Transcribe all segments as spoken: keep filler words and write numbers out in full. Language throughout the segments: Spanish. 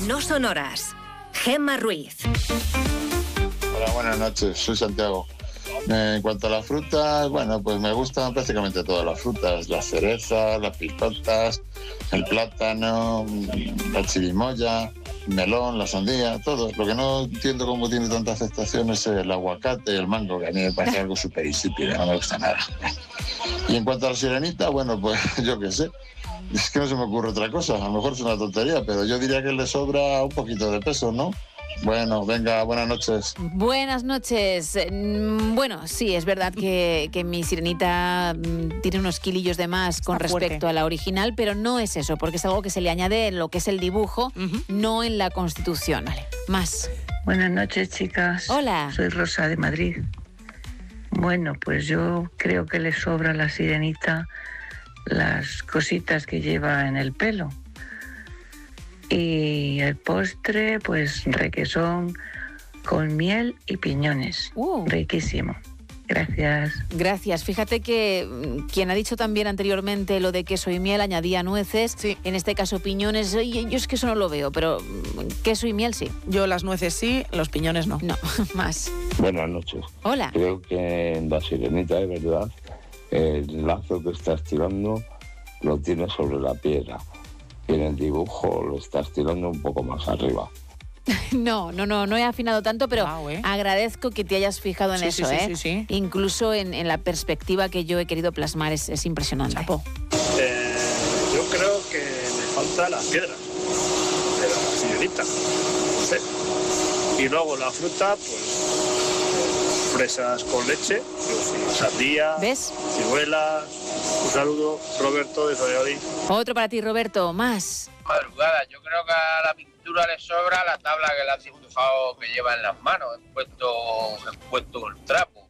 No Sonoras. Gemma Ruiz. Hola, buenas noches, soy Santiago. Eh, en cuanto a las frutas, bueno, pues me gustan prácticamente todas las frutas, las cerezas, las picotas, el plátano, la chirimoya, el melón, la sandía, todo. Lo que no entiendo cómo tiene tanta aceptación es el aguacate y el mango, que a mí me parece algo súper insípido, no me gusta nada. Y en cuanto a la sirenita, bueno, pues yo qué sé. Es que no se me ocurre otra cosa, a lo mejor es una tontería, pero yo diría que le sobra un poquito de peso, ¿no? Bueno, venga, buenas noches. Buenas noches. Bueno, sí, es verdad que, que mi sirenita tiene unos kilillos de más con Está respecto fuerte. a la original, pero no es eso, porque es algo que se le añade en lo que es el dibujo, Ujú. no en la Constitución. Vale. Más. Buenas noches, chicas. Hola. Soy Rosa de Madrid. Bueno, pues yo creo que le sobra a la sirenita las cositas que lleva en el pelo. Y el postre, pues requesón con miel y piñones. Uh. Riquísimo. Gracias. Gracias. Fíjate que mm, quien ha dicho también anteriormente lo de queso y miel añadía nueces, Sí. en este caso piñones. Oye, yo es que eso no lo veo, pero mm, queso y miel sí. Yo las nueces sí, los piñones no. No, más. Buenas noches. Hola. Creo que en la sirenita, es verdad, el lazo que estás tirando lo tienes sobre la piedra. Y en el dibujo lo estás tirando un poco más arriba. No, no, no, no he afinado tanto, pero Guau, ¿eh? agradezco que te hayas fijado en Sí, eso, sí, sí, ¿eh? sí, sí. Incluso en, en la perspectiva que yo he querido plasmar, es, es impresionante. Chapo. Eh, yo creo que me falta las piedras de la sirenita. No sé. Y luego la fruta, pues fresas con leche, pues, sandía, ¿Ves? ciruelas. Un saludo, Roberto de Valladolid. Otro para ti, Roberto, más. Madrugada, yo creo que a la pintura le sobra la tabla que le ha dibujado que lleva en las manos, he puesto, he puesto el trapo.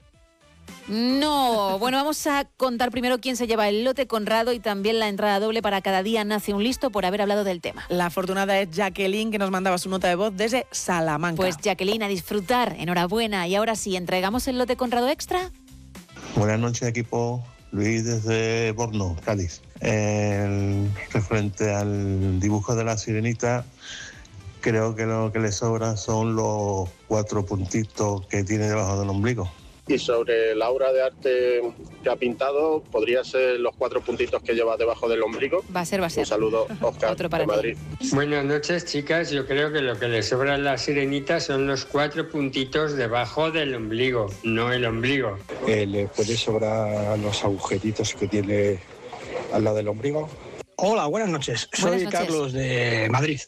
No, bueno, vamos a contar primero quién se lleva el lote Conrado y también la entrada doble para Cada día nace un listo por haber hablado del tema. La afortunada es Jacqueline, que nos mandaba su nota de voz desde Salamanca. Pues Jacqueline, a disfrutar, enhorabuena. Y ahora sí, ¿entregamos el lote Conrado extra? Buenas noches, equipo. Luis desde Borno, Cádiz. En referente al dibujo de la sirenita, creo que lo que le sobra son los cuatro puntitos que tiene debajo del ombligo. Y sobre la obra de arte que ha pintado, podría ser los cuatro puntitos que lleva debajo del ombligo. Va a ser, va a ser. Un saludo, Oscar, Otro para de ti. Madrid. Buenas noches, chicas. Yo creo que lo que le sobra a la sirenita son los cuatro puntitos debajo del ombligo, no el ombligo. Eh, ¿Le puede sobrar los agujeritos que tiene al lado del ombligo? Hola, buenas noches. Soy Buenas noches. Carlos de Madrid.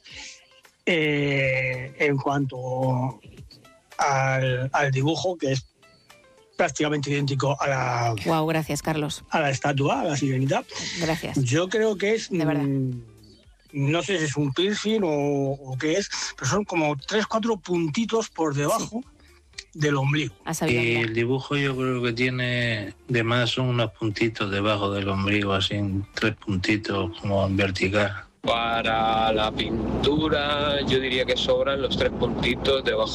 Eh, en cuanto al, al dibujo, que es prácticamente idéntico a la, Wow, gracias, Carlos. a la estatua, a la sirenita, Gracias. yo creo que es... De verdad. mm, no sé si es un piercing o, o qué es, pero son como tres, cuatro puntitos por debajo del ombligo. Ha sabido Y mirar. el dibujo yo creo que tiene de más son unos puntitos debajo del ombligo, así tres puntitos como en vertical. Para la pintura yo diría que sobran los tres puntitos debajo